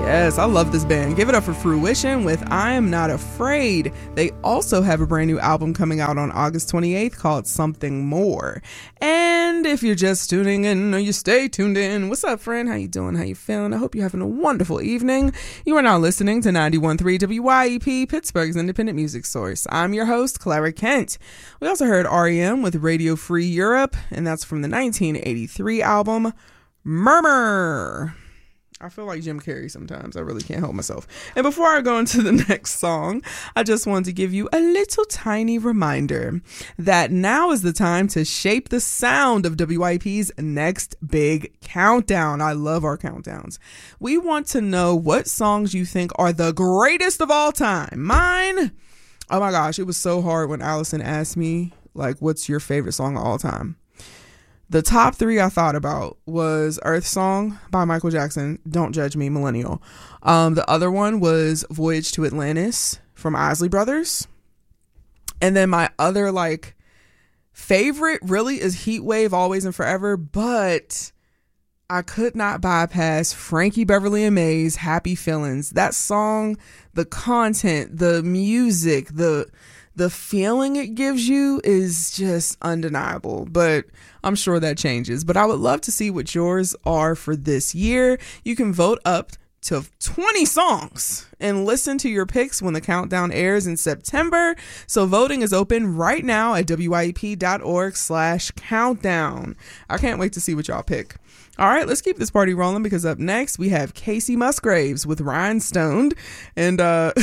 Yes, I love this band. Give it up for Fruition with I Am Not Afraid. They also have a brand new album coming out on August 28th called Something More. And if you're just tuning in or you stay tuned in, what's up, friend? How you doing? How you feeling? I hope you're having a wonderful evening. You are now listening to 91.3 WYEP, Pittsburgh's independent music source. I'm your host, Clara Kent. We also heard REM with Radio Free Europe, and that's from the 1983 album Murmur. I feel like Jim Carrey sometimes. I really can't help myself. And before I go into the next song, I just wanted to give you a little tiny reminder that now is the time to shape the sound of WYP's next big countdown. I love our countdowns. We want to know what songs you think are the greatest of all time. Mine, oh my gosh, it was so hard when Allison asked me, like, what's your favorite song of all time? The top three I thought about was Earth Song by Michael Jackson. Don't judge me, millennial. The other one was Voyage to Atlantis from Isley Brothers. And then my other favorite really is Heat Wave, Always and Forever. But I could not bypass Frankie Beverly and Mays' Happy Feelings. That song, the content, the music, the feeling it gives you is just undeniable, but I'm sure that changes. But I would love to see what yours are for this year. You can vote up to 20 songs and listen to your picks when the countdown airs in September. So voting is open right now at wyep.org/countdown. I can't wait to see what y'all pick. All right, let's keep this party rolling because up next we have Casey Musgraves with Rhinestoned. And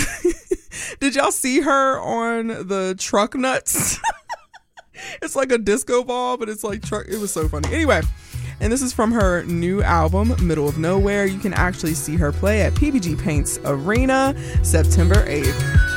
did y'all see her on the Truck Nuts? It's like a disco ball, but it's like truck. It was so funny. Anyway, and this is from her new album, Middle of Nowhere. You can actually see her play at PBG Paints Arena September 8th.